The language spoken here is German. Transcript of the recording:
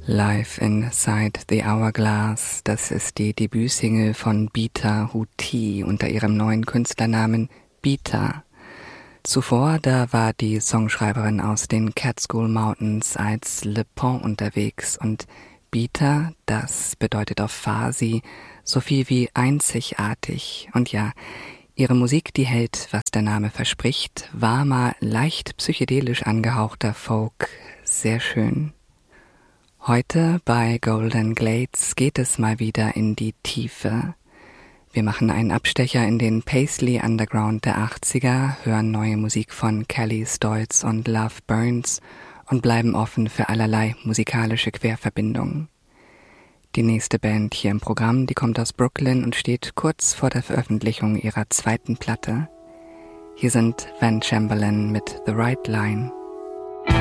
Live Inside the Hourglass, das ist die Debütsingle von Bita Huti unter ihrem neuen Künstlernamen Bita. Zuvor, da war die Songschreiberin aus den Catskill Mountains als Le Pont unterwegs und Bita, das bedeutet auf Farsi so viel wie einzigartig. Und ja, ihre Musik, die hält, was der Name verspricht, warmer, leicht psychedelisch angehauchter Folk, sehr schön. Heute bei Golden Glades geht es mal wieder in die Tiefe. Wir machen einen Abstecher in den Paisley Underground der 80er, hören neue Musik von Kelly Stoltz und Love Burns und bleiben offen für allerlei musikalische Querverbindungen. Die nächste Band hier im Programm, die kommt aus Brooklyn und steht kurz vor der Veröffentlichung ihrer zweiten Platte. Hier sind Van Chamberlain mit The Right Line.